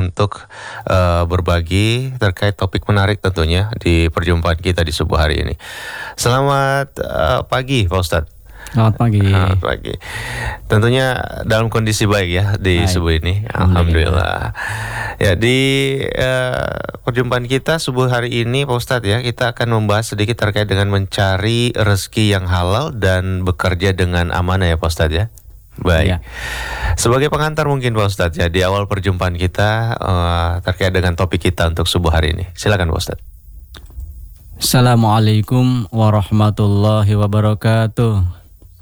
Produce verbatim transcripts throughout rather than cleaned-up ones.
untuk uh, berbagi terkait topik menarik tentunya di perjumpaan kita di subuh hari ini. Selamat uh, pagi Pak Ustadz. Selamat pagi. Selamat pagi. Tentunya dalam kondisi baik ya di baik. Subuh ini. Alhamdulillah. Ya, di uh, perjumpaan kita subuh hari ini Pak Ustadz ya, kita akan membahas sedikit terkait dengan mencari rezeki yang halal dan bekerja dengan amanah ya Pak Ustadz ya. Baik. Ya. Sebagai pengantar mungkin Pak Ustadz ya, di awal perjumpaan kita uh, terkait dengan topik kita untuk subuh hari ini. Silakan Pak Ustadz. Assalamualaikum warahmatullahi wabarakatuh.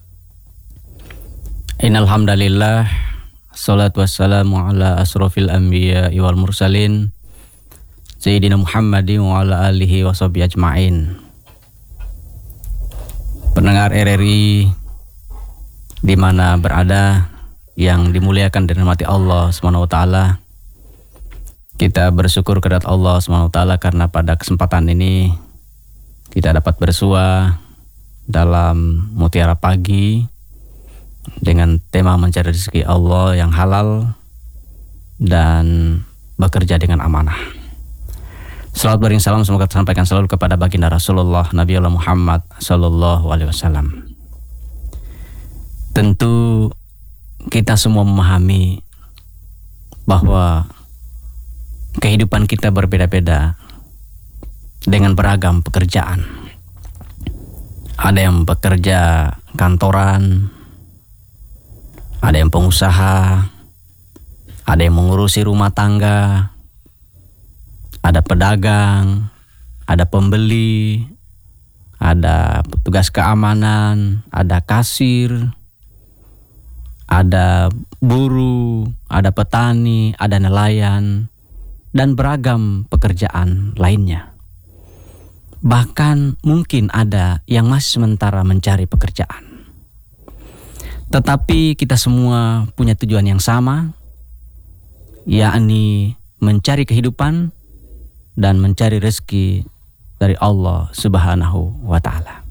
Innalhamdalillah, salatu wassalamu ala asrofil anbiya wal mursalin Sayyidina Muhammadin wa ala alihi wa sahbihi ajma'in. Pendengar R R I di mana berada yang dimuliakan dan dirahmati Allah Subhanahu wa taala, kita bersyukur kepada Allah Subhanahu wa taala karena pada kesempatan ini kita dapat bersua dalam Mutiara Pagi dengan tema mencari rezeki Allah yang halal dan bekerja dengan amanah. Salawat bering salam semoga tersampaikan selalu kepada baginda Rasulullah Nabi Allah Muhammad sallallahu alaihi wasallam. Tentu kita semua memahami bahwa kehidupan kita berbeda-beda dengan beragam pekerjaan. Ada yang bekerja kantoran, ada yang pengusaha, ada yang mengurusi rumah tangga, ada pedagang, ada pembeli, ada petugas keamanan, ada kasir, ada buruh, ada petani, ada nelayan, dan beragam pekerjaan lainnya. Bahkan mungkin ada yang masih sementara mencari pekerjaan. Tetapi kita semua punya tujuan yang sama, yakni mencari kehidupan dan mencari rezeki dari Allah Subhanahu wa taala.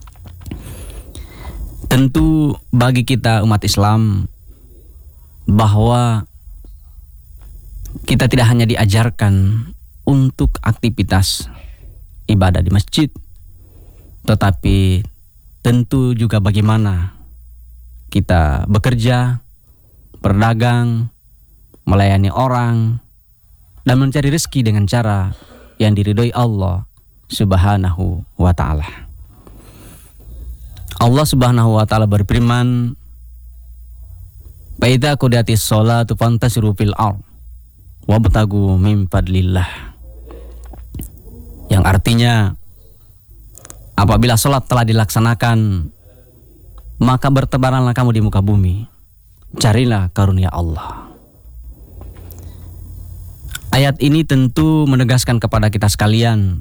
Tentu bagi kita umat Islam bahwa kita tidak hanya diajarkan untuk aktivitas ibadah di masjid, tetapi tentu juga bagaimana kita bekerja, berdagang, melayani orang, dan mencari rezeki dengan cara yang diridhoi Allah Subhanahu wa ta'ala. Allah Subhanahu wa ta'ala berfirman, "Faidza qudiyatis sholatu fantasiru fil ardh wabtagu min fadlillah." Yang artinya, apabila sholat telah dilaksanakan, maka bertebaranlah kamu di muka bumi, carilah karunia Allah. Ayat ini tentu menegaskan kepada kita sekalian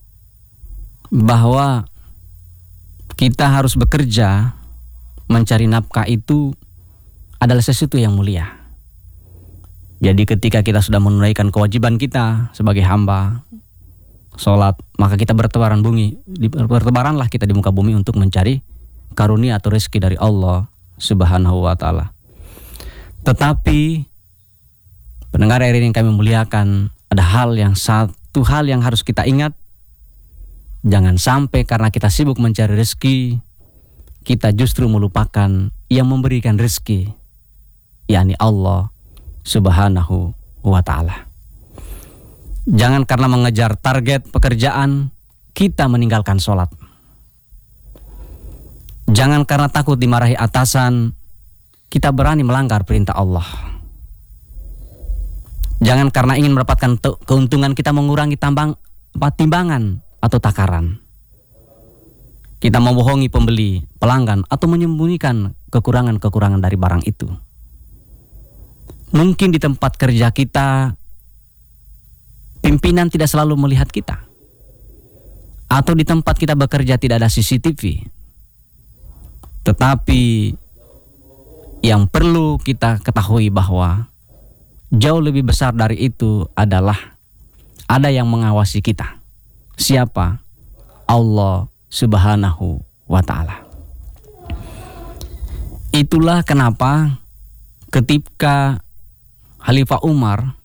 bahwa kita harus bekerja, mencari nafkah itu adalah sesuatu yang mulia. Jadi ketika kita sudah menunaikan kewajiban kita sebagai hamba, sholat, maka kita bertebaran bumi, bertebaranlah kita di muka bumi untuk mencari karunia atau rezeki dari Allah Subhanahu wa ta'ala. Tetapi pendengar R R I yang kami muliakan, ada hal yang satu hal yang harus kita ingat. Jangan sampai karena kita sibuk mencari rezeki, kita justru melupakan yang memberikan rezeki, yakni Allah Subhanahu wa ta'ala. Jangan karena mengejar target pekerjaan, kita meninggalkan sholat. Jangan karena takut dimarahi atasan, kita berani melanggar perintah Allah. Jangan karena ingin mendapatkan keuntungan, kita mengurangi tambang, timbangan atau takaran. Kita membohongi pembeli, pelanggan, atau menyembunyikan kekurangan-kekurangan dari barang itu. Mungkin di tempat kerja kita, pimpinan tidak selalu melihat kita. Atau di tempat kita bekerja tidak ada C C T V. Tetapi yang perlu kita ketahui bahwa jauh lebih besar dari itu adalah ada yang mengawasi kita. Siapa? Allah Subhanahu wa ta'ala. Itulah kenapa ketika Khalifah Umar